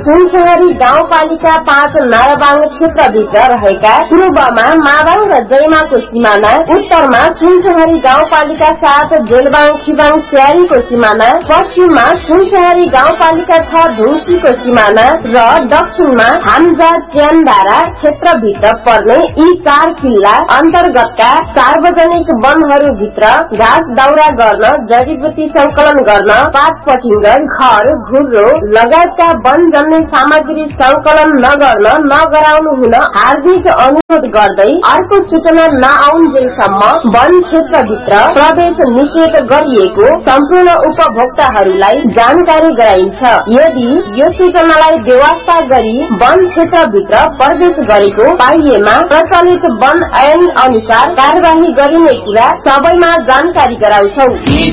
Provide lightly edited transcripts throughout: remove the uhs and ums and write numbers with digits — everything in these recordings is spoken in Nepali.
सुनसहरी गाउँपालिका 5 नाराबाङ क्षेत्रभित्र रहेका पूर्वमा माबाङ र जयमाको सिमाना, उत्तरमा सुनसहरी गाउँपालिका 7 जेलबाङ खिबाङ स्यारीको सिमाना, पश्चिममा सुनसहरी गाउँपालिका 6 ढुङ्सीको सिमाना र दक्षिणमा हाम्जा च्यानदारा क्षेत्रभित्र पर्ने यी 4 किल्ला अन्तर्गतका सार्वजनिक वनहरूभित्र घाँस दाउरा गर्न, जडीबुटी संकलन गर्न, पात पटिङ्गर, घर, घुर्रो लगायतका वनजन्य सामग्री संकलन नगर्न नगराउनु हुन हार्दिक अनुरोध गर्दै अर्को सूचना नआउन्जेलसम्म वन क्षेत्रभित्र प्रवेश निषेध गरिएको सम्पूर्ण उपभोक्ताहरूलाई जानकारी गराइन्छ। यदि यो सूचनालाई बेवास्ता गरी वन क्षेत्रभित्र प्रवेश गरेको पाइएमा प्रचलित वन ऐन अनुसार कार्यवाही गरिने कुरा सबैमा जानकारी गराउँछौ।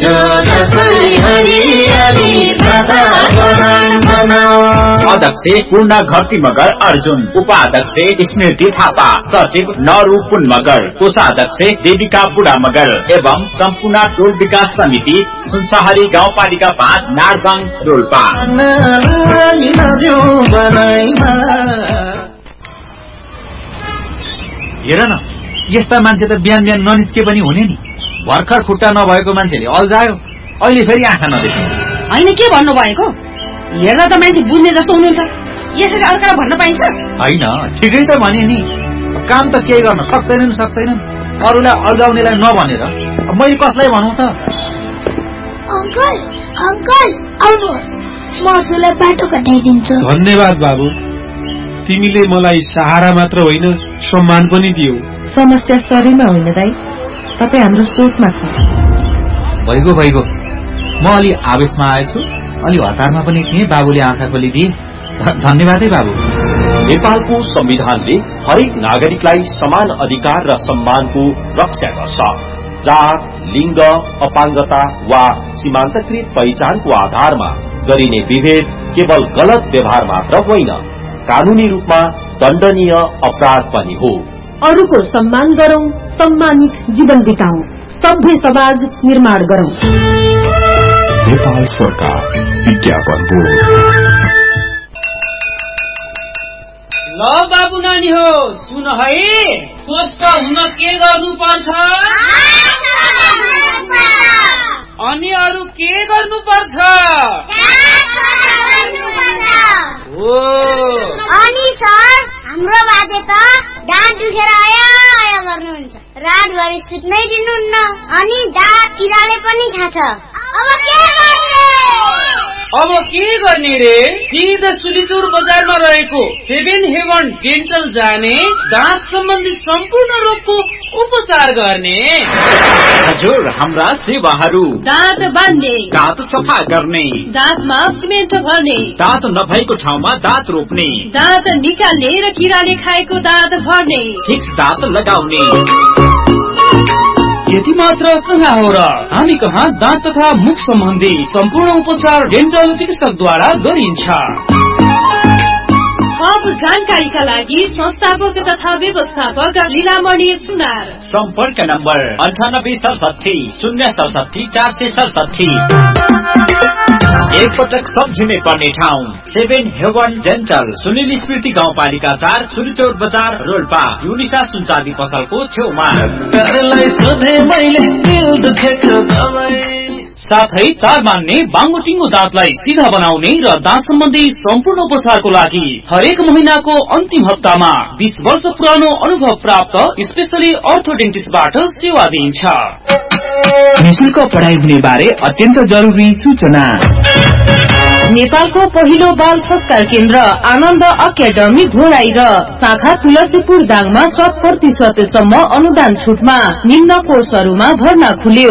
अध्यक्ष पूर्ण घरती मगर अर्जुन, उपाध्यक्ष स्मृति थापा, सचिव नरू पुन मगर, कोषाध्यक्ष देविका बुढा मगर एवं सम्पूर्ण टोल विकास समिति सुनसहरी गाउँपालिका 5 नारबाङ रोल्पा। हेर न, यस्ता मान्छे त बिहान बिहान ननिस्के पनि हुने नि। भर्खर खुट्टा नभएको मान्छेले अल्झायो, अहिले फेरि आँखा नदेख्ने। होइन, के भन्नु भएको? हेर्दा त मान्छे बुझ्ने जस्तो हुनुहुन्छ, यसरी अर्कालाई भन्न पाइन्छ? होइन, ठिकै त भने नि। काम त केही गर्न सक्दैनन्, अरूलाई अल्झाउनेलाई नभनेर मैले कसलाई भनौँ त? अंकल आउनुहोस्, म हजुरलाई बाटो कटाइदिन्छु। धन्यवाद बाबु, तिमीले मलाई सहारा मात्र होइन सम्मान पनि दियौ। समस्या शरीरमा होइन दाइ, तपाईँ हाम्रो सोचमा छ। भइगयो, म अलि आवेशमा आएछु, अलि हतारमा पनि थिएँ। बाबुले आँखा खोलिदिए, धन्यवाद है बाबु। नेपालको संविधानले हरेक नागरिकलाई समान अधिकार र सम्मानको रक्षा गर्छ। जात, लिङ्ग, अपाङ्गता वा सीमान्तकृत पहिचानको आधारमा गरिने विभेद केवल गलत व्यवहार मात्र होइन, कानूनी रूपमा दण्डनीय अपराध पनि हो। अरूको सम्मान गरौं, सम्मानित जीवन बिताउँ, सभ्य समाज निर्माण गरौं। नेपाल सरकार विज्ञापन बोर्ड। ल बाबु नानी हो, सुन है, स्वस्थ हुन के गर्नु पर्छ? अनि अरू के गर्नु पर्छ? अनि सर, हाम्रो बाजे त दाँत दुखेर आया गर्नुहुन्छ, रातभरि सुत्नै दिनुहुन्न, अनि दाँत किराले पनि खान्छ। अब के गर्ने रे? सिधा सुलिचुर बजारमा रहेको 7 हेवन डेन्टल जाने, दाँत सम्बन्धी सम्पूर्ण रोगको उपचार गर्ने। हजुर, हाम्रा सेवाहरू: दाँत बान्ने, दाँत सफा गर्ने, दाँतमा सिमेन्ट भर्ने, दाँत नभएको ठाउँमा दाँत रोप्ने, दाँत निकाल्ने र किराले खाएको दाँत भर्ने, फिक्स दाँत लगाउने। यति मात्र कहाँ हो र? हामी कहाँ दाँत तथा मुख सम्बन्धी सम्पूर्ण उपचार डेन्टल चिकित्सकद्वारा गरिन्छ। थप जानकारीका लागि संस्थापक तथा व्यवस्थापक लीलामणि सुनार। सम्पर्क नम्बर 9867 067 467। एकपटक सम्झिने पर्ने ठाउँ 7 हेवन डेन्टल, सुनिल स्मृति गाउँपालिका 4 सुलिचौर बजार रोल्पा, युनिसा सुनचाँदी पसलको छेउमा। साथै तार मान्ने, बाङ्गोटिङ्गो दाँतलाई सिधा बनाउने र दाँत सम्बन्धी सम्पूर्ण उपचारको लागि हरेक महिनाको अन्तिम हप्तामा 20 वर्ष पुरानो अनुभव प्राप्त स्पेशली अर्थोडेन्टिस्टबाट सेवा दिइन्छ। निशुल्क पढाइ हुने बारे अत्यन्त जरुरी सूचना। नेपालको पहिलो बाल संस्कार केन्द्र आनन्द अकादमी घोडाई र शाखा तुलसीपुर दाङमा 100% सम्म अनुदान छुटमा निम्न कोर्सहरूमा भर्ना खुल्यो।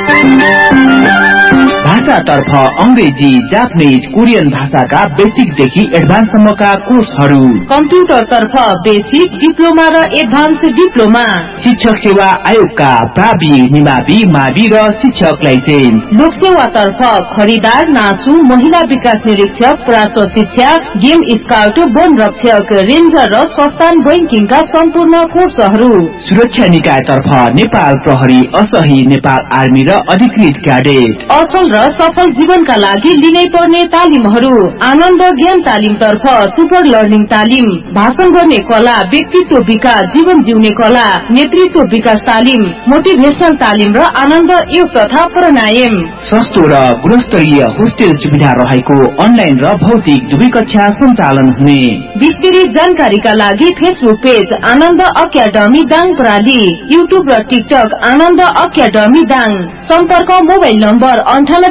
भाषातर्फ अंग्रेजी, जापानीज, कोरियन भाषाका बेसिक देखि एडभान्स सम्मका कोर्सहरू। कम्प्युटर तर्फ बेसिक, डिप्लोमा र एडभान्स डिप्लोमा। शिक्षक सेवा आयोगका प्रावि, निमावि, मावि र शिक्षक लाइसेन्स। लोक सेवा तर्फ खरिदार, नासु, महिला विकास निरीक्षक, प्राश्व शिक्षा, गेम स्काउट, वन रक्षक, रेन्जर र संस्थान बैंकिङका सम्पूर्ण कोर्सहरू। सुरक्षा निकाय तर्फ नेपाल प्रहरी, असही, नेपाल आर्मी र अधिकृत क्याडेट। असल र सफल जीवनका लागि लिनै पर्ने तालिमहरू। आनन्द ज्ञान तालिम तर्फ सुपर लर्निङ तालिम, भाषण गर्ने कला, व्यक्तित्व विकास, जीवन जिउने कला, नेतृत्व विकास तालिम, मोटिभेशनल तालिम र आनन्द योग तथा प्राणायाम। सस्तो र गुणस्तरीय होस्टेल सुविधा रहेको अनलाइन र भौतिक दुवै कक्षा सञ्चालन हुने। विस्तृत जानकारीका लागि फेसबुक पेज आनन्द अकादमी दाङ प्राली, युट्युब र टिकटक आनन्द अकादमी दाङ। सम्पर्क मोबाइल नम्बर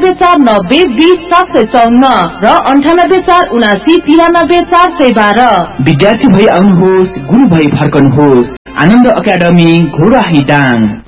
9849020754 र 9847793412। विद्यार्थी भई आउनुहोस्, गुरु भई फर्कनुहोस्। आनन्द अकादमी घोराही दाङ।